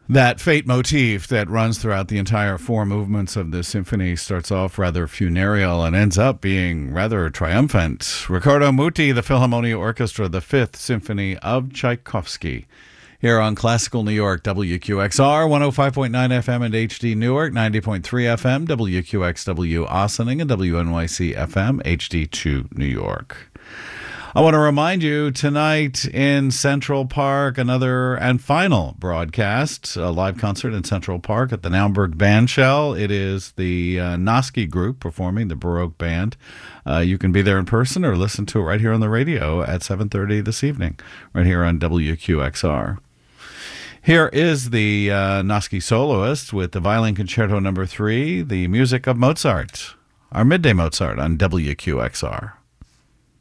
That fate motif that runs throughout the entire four movements of the symphony starts off rather funereal and ends up being rather triumphant. Riccardo Muti, the Philharmonia Orchestra, the Fifth Symphony of Tchaikovsky. Here on Classical New York, WQXR, 105.9 FM and HD Newark, 90.3 FM, WQXW Ossining, and WNYC FM, HD2 New York. I want to remind you, tonight in Central Park, another and final broadcast, a live concert in Central Park at the Naumburg Bandshell. It is the Noski Group performing, the Baroque Band. You can be there in person or listen to it right here on the radio at 7:30 this evening, right here on WQXR. Here is the Noski soloist with the Violin Concerto No. 3, the music of Mozart, our Midday Mozart on WQXR.